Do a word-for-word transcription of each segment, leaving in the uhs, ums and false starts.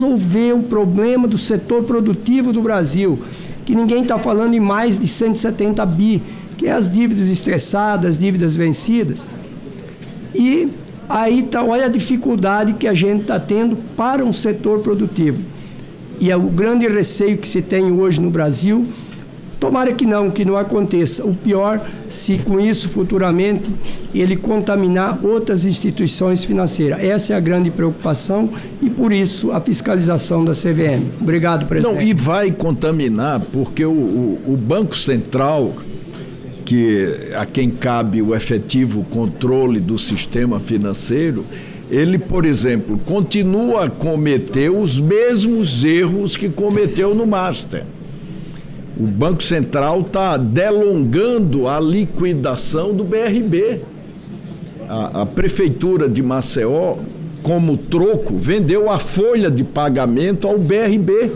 resolver um problema do setor produtivo do Brasil, que ninguém está falando em mais de cento e setenta bi, que é as dívidas estressadas, dívidas vencidas. E aí tá, olha a dificuldade que a gente está tendo para um setor produtivo. E é o grande receio que se tem hoje no Brasil. Tomara que não, que não aconteça. O pior, se com isso futuramente ele contaminar outras instituições financeiras. Essa é a grande preocupação e por isso a fiscalização da C V M. Obrigado, presidente. Não, e vai contaminar porque o, o, o Banco Central, que a quem cabe o efetivo controle do sistema financeiro, ele, por exemplo, continua a cometer os mesmos erros que cometeu no Master. O Banco Central está delongando a liquidação do B R B. A, a Prefeitura de Maceió, como troco, vendeu a folha de pagamento ao B R B.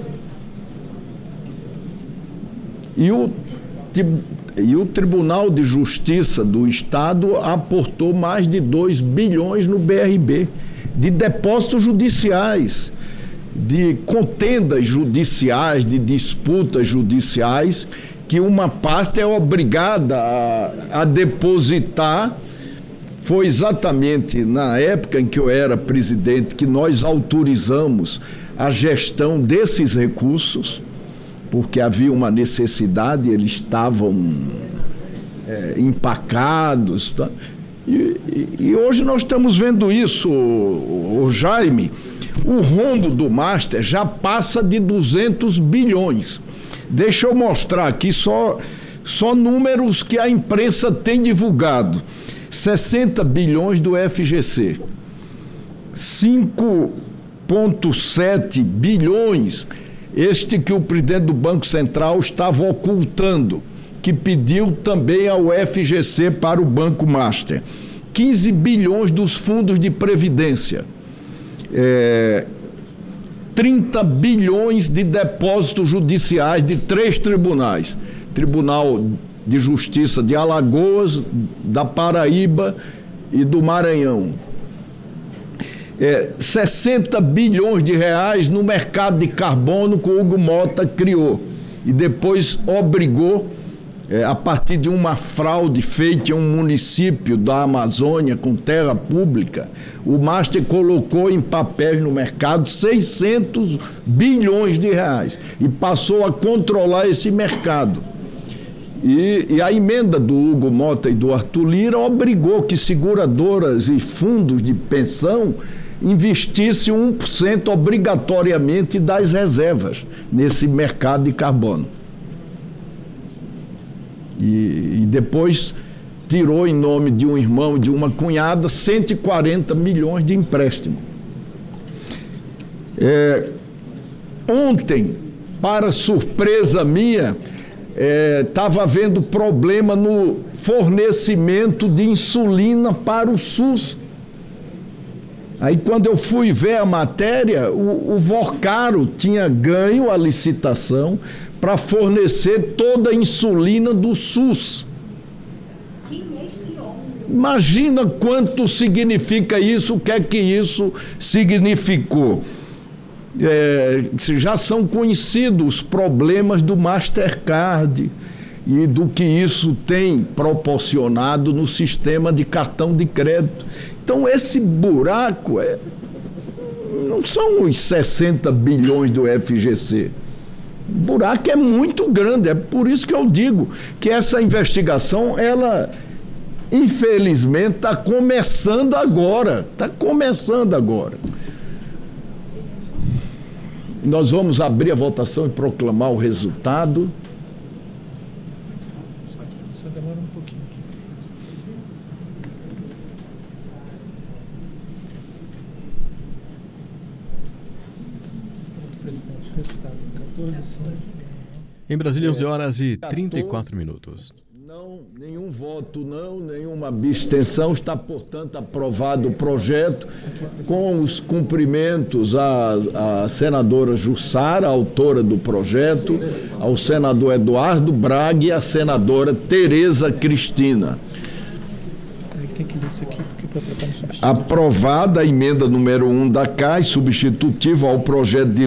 E o, e o Tribunal de Justiça do Estado aportou mais de dois bilhões no B R B, de depósitos judiciais, de contendas judiciais, de disputas judiciais, que uma parte é obrigada a, a depositar. Foi exatamente na época em que eu era presidente que nós autorizamos a gestão desses recursos, porque havia uma necessidade, eles estavam é, empacados. Tá? E, e, e hoje nós estamos vendo isso, o, o Jaime. O rombo do Master já passa de duzentos bilhões. Deixa eu mostrar aqui só, só números que a imprensa tem divulgado. sessenta bilhões do F G C. cinco vírgula sete bilhões, este que o presidente do Banco Central estava ocultando, que pediu também ao F G C para o Banco Master. quinze bilhões dos fundos de previdência. É, trinta bilhões de depósitos judiciais de três tribunais: Tribunal de Justiça de Alagoas, da Paraíba e do Maranhão. É, sessenta bilhões de reais no mercado de carbono que o Hugo Mota criou e depois obrigou, É, a partir de uma fraude feita em um município da Amazônia com terra pública, o Master colocou em papéis no mercado seiscentos bilhões de reais e passou a controlar esse mercado. E, e a emenda do Hugo Mota e do Arthur Lira obrigou que seguradoras e fundos de pensão investissem um por cento obrigatoriamente das reservas nesse mercado de carbono. E, e depois tirou, em nome de um irmão, de uma cunhada, cento e quarenta milhões de empréstimo. É, ontem, para surpresa minha, estava é, havendo problema no fornecimento de insulina para o SUS. Aí, quando eu fui ver a matéria, o, o Vocaro tinha ganho a licitação para fornecer toda a insulina do SUS. Imagina quanto significa isso, o que é que isso significou. É, já são conhecidos os problemas do Mastercard e do que isso tem proporcionado no sistema de cartão de crédito. Então, esse buraco é, não são os sessenta bilhões do F G C. O buraco é muito grande, é por isso que eu digo que essa investigação, ela, infelizmente, está começando agora, está começando agora. Nós vamos abrir a votação e proclamar o resultado. Só demora um pouquinho. Pronto, presidente, resultado quatorze, cinco. Em Brasília, onze horas e trinta e quatro minutos. Não, nenhum voto não, nenhuma abstenção. Está, portanto, aprovado o projeto com os cumprimentos à, à senadora Jussara, autora do projeto, ao senador Eduardo Braga e à senadora Tereza Cristina. Tem que ler isso aqui, porque foi tratado no substituto. Aprovada a emenda número um da C A I, substitutiva ao projeto de